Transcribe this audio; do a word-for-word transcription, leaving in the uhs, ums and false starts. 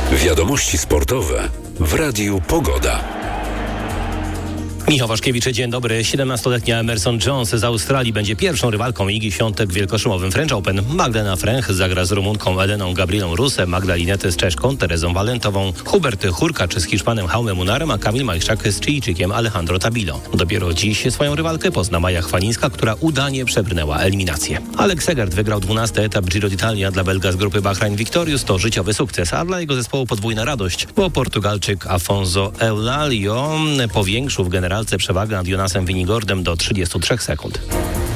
Wiadomości sportowe w Radiu Pogoda. Michał Waszkiewicz, dzień dobry. siedemnastoletnia Emerson Jones z Australii będzie pierwszą rywalką Igi Świątek w wielkoszumowym French Open. Magdalena Fręch zagra z Rumunką Eleną Gabrielą Rusę, Magda Linety z Czeszką Terezą Walentową, Hubert Hurkacz z Hiszpanem Jaumem Munarem, a Kamil Majszczak z Chilijczykiem Alejandro Tabilo. Dopiero dziś swoją rywalkę pozna Maja Chwalińska, która udanie przebrnęła eliminację. Alex Segert wygrał dwunasty etap Giro d'Italia. Dla Belga z grupy Bahrain Victorious to życiowy sukces, a dla jego zespołu podwójna radość, bo Portugalczyk Afonso Eulalio powiększył w generalce przewagę nad Jonasem Vinigordem do trzydziestu trzech sekund.